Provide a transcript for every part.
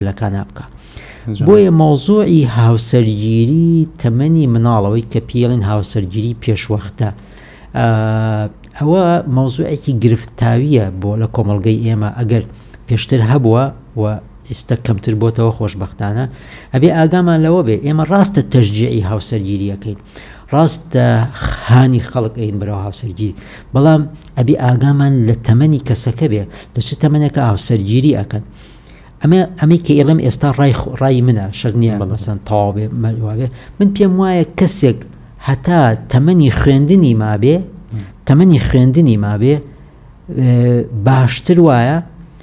لەکانە بکە. بۆیە مۆزوعی هاوسەرگیری تەمەنی مناڵەوەی کە پێڵین هاوسەرگیری پێشوەختە، ئەوە مۆزوعێکی گرفتاویە بۆ لە کۆمەڵگەی ئێمە. ئەگەر پێشتر هەبووە و ئێستا کەمتر بۆتەوە خۆشبەختانە، ئەبێ ئاگامان لەوە بێ ئێمە ڕاستە تەشجیعی هاوسەرگیریەکەین، ڕاستە خانی خەڵک ئەین بەرەو هاوسەرگیری، بەڵام ئەبێ ئاگامان لە تەمەنی کەسەکە بێ لە چ تەمەنێکە هاوسەرگیری ئەکەن. ئەمەی کە ئێڵم ئێستا ڕای منە، شەر نییە مەسەن تەواو بێ مەوابێ. من پێم وایە کەسێک هەتا تەمەنی خوێندنی مابێ باشتر وایە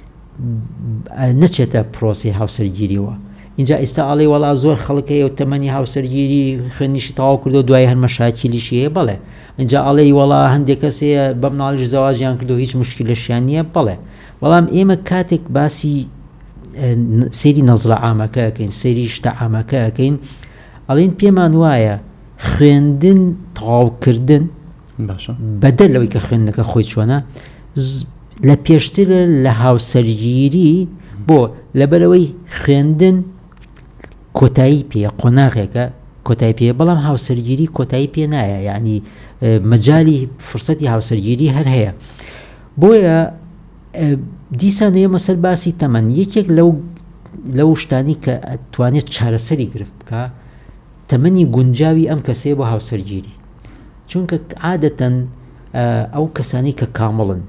نەچێتە پرۆسی هاوسەرگیریەوە. اینجا ئێستا ئاڵێ وەڵا زۆر خەڵکەیە و تەمەنی هاوسەرگیری خوێندنیشی تەواو کردو دوای هەر مەشاکیلیشی هەیە، بەڵێ. اینجا ئاڵێ وەڵا هەندێک کەسەیە بە مناڵیش زەواجیان کردو هیچ مشکلەشیان نییە، بەڵێ. بەڵام ئێمە کاتێک باسی سەیری نەزرە عامەکە ئەکەین، سەیری شتە عامەکە ئەکەین، ئەڵێن پێمان وایە خوێندن تەواوکردن بەدەر لەوەی کە خوێندنەکە خۆی چۆنە لە پێشترە لە هاوسەرگیری، بۆ لەبەرەوەی خوێندن کۆتایی پێ قۆناغێکە کۆتایی پێ، بەڵام هاوسەرگیری کۆتایی پێ نایە، یعنی مەجالی فرسەتی هاوسەرگیری هەر هەیە. بۆیە دیسان ئێمە سەر باسی تەمەن یەکێک لەو شتانی کە توانێت چارەسەری گرفت بکە تەمەنی گونجاوی ئەم کەسەیە بۆ هاوسەرگیری، چونکە عادەتەن ئەو کەسانی کە کامڵن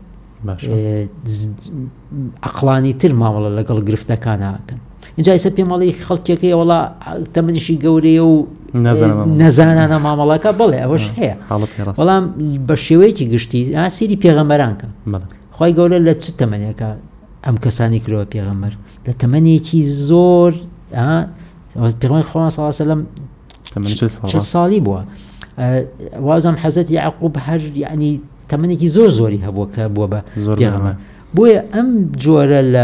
عەقڵانی تر مامەڵە لەگەڵ گرفتەکانەکەن. اینجا ئێستا پێمەڵی خەڵکێکەیە وەڵا تەمەنیشی گەورەیە و نەزانانە مامەڵەکە، بڵێ ئەوەش هەیە، بەڵام بە شێوەیەکی گشتی سیری پێغەمبەران کە خی گەورە لە چ تەمەنێکە ئەم کەسانی کرەوە پێغەمبەر لە تەمەنێکی زۆر پێغەمبەری خوا صلی الله علیه و سلم چ ساڵی بووە، وازم حەزەتی یعقوب هەر یعنی تەمەنێکی زۆری هەبووە کە بووە بە پێغەمبەر. بۆیە ئەم جۆرە لە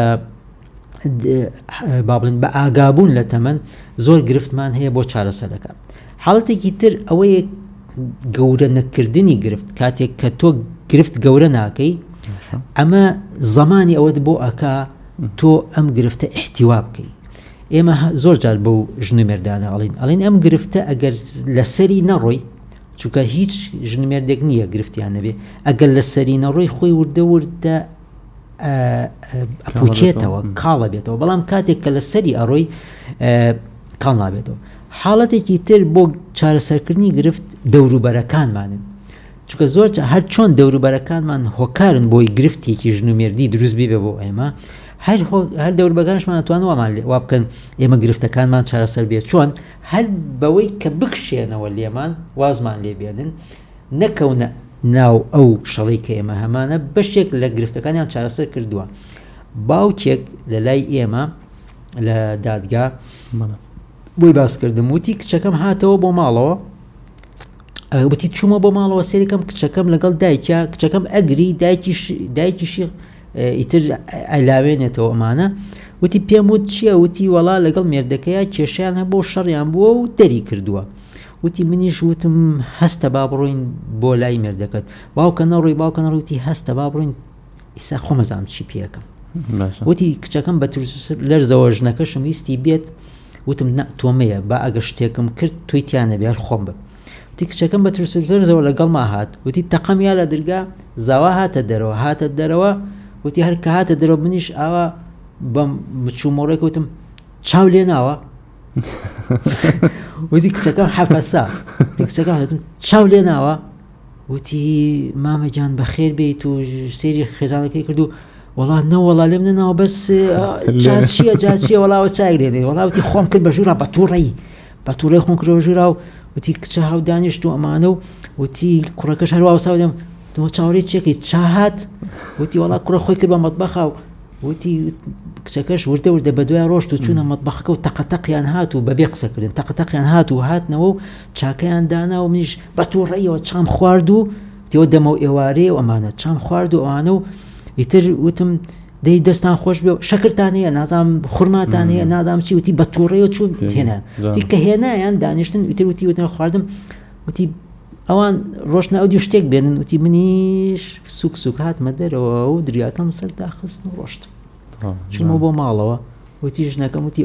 با بڵێن بە ئاگابوون لە تەمەن زۆر گرفتمان هەیە بۆ چارەسەرەکە. حاڵەتێکی تر ئەوەیە گەورە نەکردنی گرفت، کاتێک کە تۆ گرفت گەورە ناکەی، ئەمە زەمانی ئەوەت بۆ ئەکا تۆ ئەم گرفتە احتیوا بکەی. ئێمە زۆر جار بەو ژن و مێردانە ئەڵێن ئەم گرفتە ئەگەر لەسەری نەڕۆی، چونکە هیچ ژن و مێردێک نییە گرفتیان نەبێ، ئەگەر لەسەری نەڕۆی خۆی وردە ئەپوکێتەوە، کاڵە بێتەوە، بەڵام کاتێک کە لەسەری ئەڕۆی کاڵ نابێتەوە. حاڵەتێکی تر بۆ چارەسەرکردنی گرفت دەوروبەرەکانمانن، چونکە زۆر هەر چۆن دەوروبەرەکانمان هۆکارن بۆی گرفتێکی ژن و مێردی دروست بیبێ بۆ ئێمە، هەر دەوروبەرەکانشمان ئەتوانن وا بکەن ئێمە گرفتەکانمان چارەسەر بێت، چۆن هەر بەوەی کە بکشێنەوە لێمان وازمان لێ بێنن، نەکەونە ناو ئەو شەڕی کە ئێمە هەمانە بەشێک لە گرفتەکانیان چارەسەر کردووە. باوکێک لە لای ئێمە لە دادگا بۆی باسکردم، وتی کچەکەم هاتەوە بۆ ماڵەوە، وتی چوومە بۆ ماڵەوە سێریکەم کچەکەم لەگەڵ دایکە، کچەکەم ئەگری، دایکیشی ئیتر ئەلاوێنێتەوە ئەمانە. وتی پێم وت چییە؟ وتی وەڵا لەگەڵ مێردەکەیە کێشیان هەبوو شەڕیان بووە و دەری کردووە. وتی منیش وتم هەستە با بڕۆین بۆ لای مێردەکەت، باوکە نەڕۆی وتی هەستە با بڕۆین، ئیسا خۆمەزانم چی پێەکەم. وتی کچەکەم بە لەرزەوە ژنەکەشم ویستی بێت، وتم نە تۆمەیە با ئەگە شتێکم کرد توی تیانە بێ خۆم بم. وتی کچەکەم بە لەرزەوە لەگەڵما هات، وتی تەقەمیا لە دەرگا زاوا هاتە دەرەوە، وتی هەر کە هاتە دەرەوە منیش ئاوا بە مچوومۆڕێک وتم چاو لێ ناوە. وتی کچەکەم حەفەسا، کچەکەم چاو لێ ناوە، وتی مامەجان بەخێر بیت و سێری خێزانەکەی کرد و وەڵا نەوەڵا لێم نەناوە بەس جاچیە وەڵاوە چاک لێنێ، وەڵا وتی خۆم کرد بە ژوورا بە تووڕەی خۆم کردەوە ژوورا، و وتی کچە هاو دانیشت و ئەمانە، و وتی کوڕەکەش هەروە وساودەم تۆ چاوەڕێی چێکی چاهات، وتی وەڵا کوڕە خۆی کرد بە مەتبەخە، وتی کچەکەش وردە بە دوای ڕۆشت و چوونە مەتبەخەکە و تەقەتەقیان هات و بەبێ قسەکردن تەقەتەقیان هات و هاتنەوە و چاکەیان دانا و منیش بە تووڕەیەوە چام خوارد و تێوە دەمە و ئێوارەیە و ئەمانە چام خوارد و ئەوانە، و ئیتر وتم دەی دەستان خۆش بێ و شەکرتان هەیە نازام خورماتان هەیە نازام چی، وتی بە تووڕەیەوە چوون هێنان، وتی کە هێنایان دانیشتن، ئیتر وتنە خواردم، وتی ئەوان ڕۆشنە ئەو شتێک بێنن، وتی منیش سوک هاتمە دەرەوە و دریاکەم سەر داخستن و ڕۆشتم چوومە بۆ ماڵەوە، وتی ژنەکەم وتی